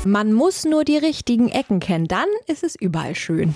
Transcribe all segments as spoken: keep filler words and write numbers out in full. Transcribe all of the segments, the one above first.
Man muss nur die richtigen Ecken kennen, dann ist es überall schön.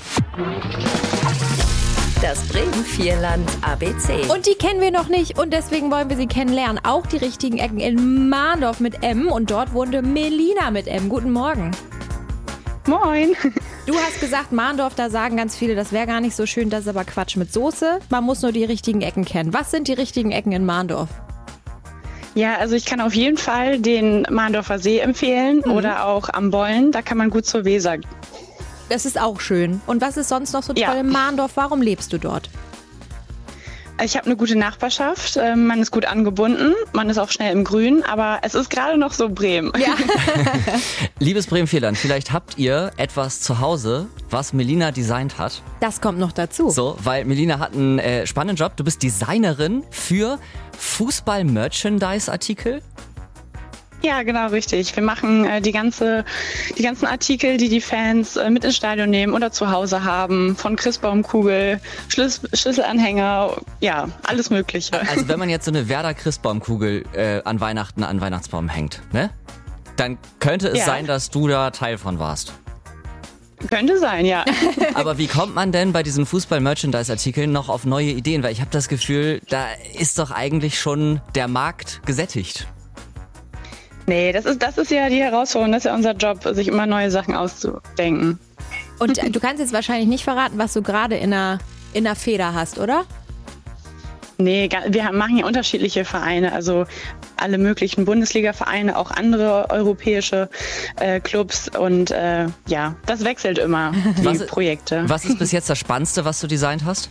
Das Bremen-Vierland A B C. Und die kennen wir noch nicht und deswegen wollen wir sie kennenlernen. Auch die richtigen Ecken in Mahndorf mit M und dort wohnte Melina mit M. Guten Morgen. Moin. Du hast gesagt, Mahndorf, da sagen ganz viele, das wäre gar nicht so schön, das ist aber Quatsch mit Soße. Man muss nur die richtigen Ecken kennen. Was sind die richtigen Ecken in Mahndorf? Ja, also ich kann auf jeden Fall den Mahndorfer See empfehlen mhm. oder auch am Bollen, da kann man gut zur Weser. Das ist auch schön. Und was ist sonst noch so toll ja. in Mahndorf? Warum lebst du dort? Ich habe eine gute Nachbarschaft, man ist gut angebunden, man ist auch schnell im Grün, aber es ist gerade noch so Bremen. Ja. Liebes Bremen-Vierland, vielleicht habt ihr etwas zu Hause, was Melina designt hat. Das kommt noch dazu. So, weil Melina hat einen äh, spannenden Job. Du bist Designerin für Fußball-Merchandise-Artikel. Ja, genau, richtig. Wir machen äh, die ganze, die ganzen Artikel, die die Fans äh, mit ins Stadion nehmen oder zu Hause haben. Von Christbaumkugel, Schlüs- Schlüsselanhänger, ja, alles Mögliche. Also wenn man jetzt so eine Werder-Christbaumkugel äh, an Weihnachten an Weihnachtsbaum hängt, ne? Dann könnte es ja. sein, dass du da Teil von warst. Könnte sein, ja. Aber wie kommt man denn bei diesen Fußball-Merchandise-Artikeln noch auf neue Ideen? Weil ich habe das Gefühl, da ist doch eigentlich schon der Markt gesättigt. Nee, das ist, das ist ja die Herausforderung, das ist ja unser Job, sich immer neue Sachen auszudenken. Und du kannst jetzt wahrscheinlich nicht verraten, was du gerade in der, in der Feder hast, oder? Nee, wir machen ja unterschiedliche Vereine, also alle möglichen Bundesliga-Vereine, auch andere europäische äh, Clubs und äh, ja, das wechselt immer, die was, Projekte. Was ist bis jetzt das Spannendste, was du designt hast?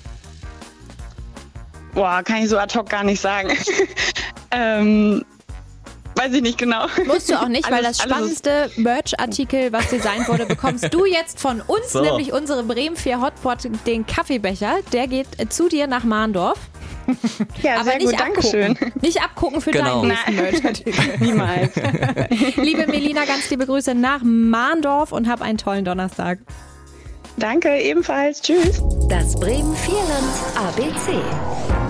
Boah, kann ich so ad hoc gar nicht sagen. ähm... Weiß ich nicht genau. Musst du auch nicht, weil alles, das spannendste Merch-Artikel, was designt wurde, bekommst du jetzt von uns, so. nämlich unsere Bremen vier Hotpot, den Kaffeebecher. Der geht zu dir nach Mahndorf. Ja, aber sehr nicht gut, danke schön. Nicht abgucken für genau. deinen nächsten Merch-Artikel. Niemals. Liebe Melina, ganz liebe Grüße nach Mahndorf und hab einen tollen Donnerstag. Danke, ebenfalls. Tschüss. Das Bremen-Vierland A B C.